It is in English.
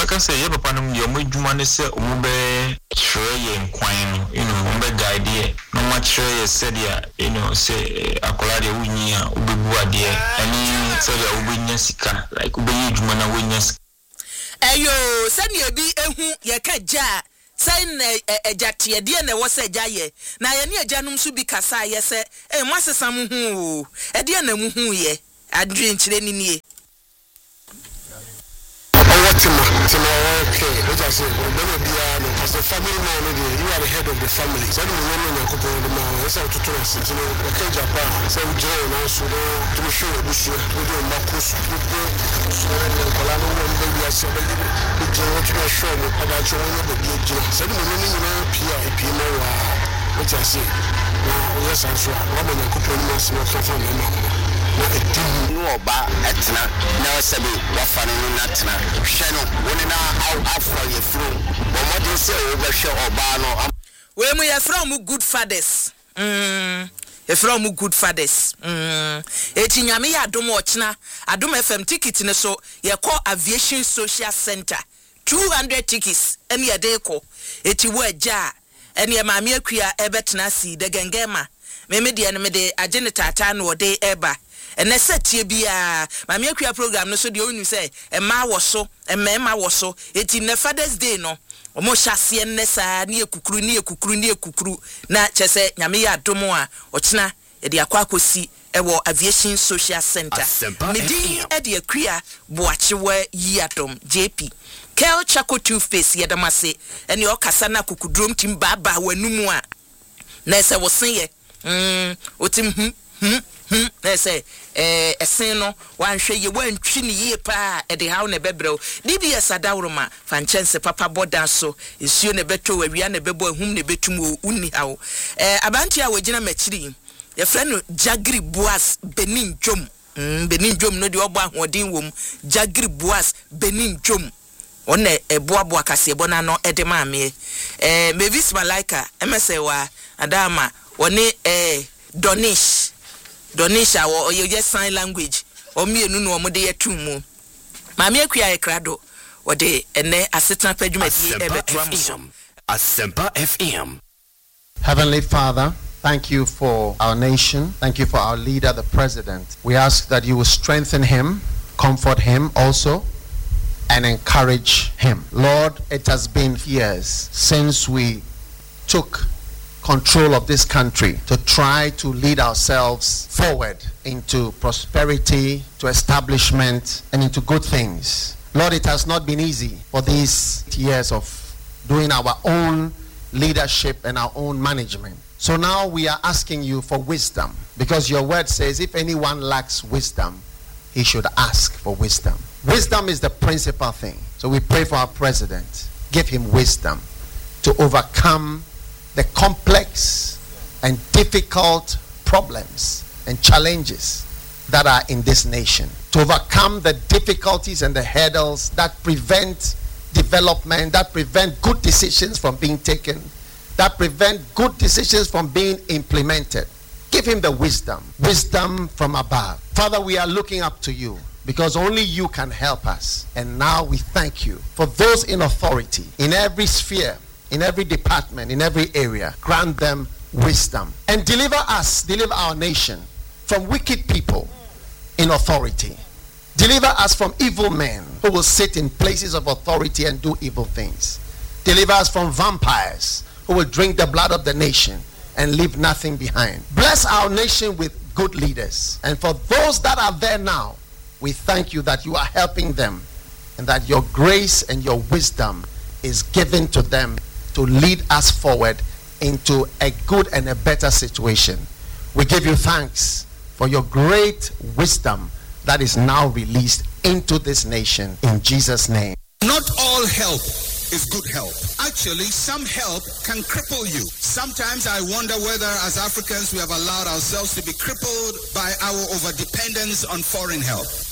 meka say ye papa no yo madwuma ne se ombe chere ye nkwan no ombe guide no ma chere ye said ya say akola de wunyi a obebu ade ani say ya obenya sika like obeyi dwuma na wonya sika eyo sani ebi ehu ye ka ja say na ejate de na wo say jaye na ye ne ejanum so bi kasa ye say mwasesa mu hu o de na mu hu ye adwen kire ni nie okay, what I say, as a family man, you are the head of the family. So, you know, the man, that's how to tell us, okay, Japan, so we join us to be sure we do Marcus, we do, Colano, maybe I said, we do what you are sure about your own, but you so, you know, Pierre, what I say, yes, I'm sure, Robin, I could put my small family. No ba etna na sabi wa fanu natna hweno woni na afro ye fru bo modin se o be hwe oba no we mu ye from good fathers ye from good fathers eti nyame ya adom ochna adom FM ticket ne so ye call aviation social center 200 tickets ene ye de ko eti wo agya ene ye maame akua ebetna si de gengema me de ene me de agene tata no de eba ene setie bia mame akua program no so de onu say emma wo so emma wo so eti ne Father's Day no omo hyase enne saa ne ekukuru na chese nyame ya domo a ochina e de akwakosi ewo aviation social center medi e de akua boachewa yiatom JP Kel Chaco toothpaste yedamase ene okasa na kukudrom tim baba wanumu a na se wo sen ye otim say esen no wan hwe ye wan twi ne ye pa e de haw ne bebrɛw DBS adawroma fa nchense papa bodan so esuo ne beto awia ne bebo ahum ne betum unni haw abanti a wagina machiri ye frɛ Jagri Boas Benin Jom no de obo ahoden wom Jagri Boas Benin Jom one eboabo akase bona no ede maame Mavis Malaika emese wa adama one Donisha or you just sign language or me no no mo de yetumu mame akua e krado or de ene assistant pejuma di ebetram Asempa FM. Heavenly Father, thank you for our nation. Thank you for our leader, the president. We ask that you will strengthen him, comfort him also, and encourage him. Lord, it has been years since we took control of this country to try to lead ourselves forward into prosperity, to establishment, and into good things. Lord, it has not been easy for these years of doing our own leadership and our own management. So now we are asking you for wisdom, because your word says if anyone lacks wisdom, he should ask for wisdom. Wisdom is the principal thing. So we pray for our president. Give him wisdom to overcome the complex and difficult problems and challenges that are in this nation, to overcome the difficulties and the hurdles that prevent development, that prevent good decisions from being taken, that prevent good decisions from being implemented. Give him the wisdom from above. Father, we are looking up to you, because only you can help us. And now we thank you for those in authority in every sphere, in every department, in every area. Grant them wisdom and deliver our nation from wicked people in authority. Deliver us from evil men who will sit in places of authority and do evil things. Deliver us from vampires who will drink the blood of the nation and leave nothing behind. Bless our nation with good leaders. And for those that are there now, we thank you that you are helping them and that your grace and your wisdom is given to them to lead us forward into a good and a better situation. We give you thanks for your great wisdom that is now released into this nation in Jesus' name. Not all help is good help. Actually, some help can cripple you. Sometimes I wonder whether as Africans we have allowed ourselves to be crippled by our overdependence on foreign help.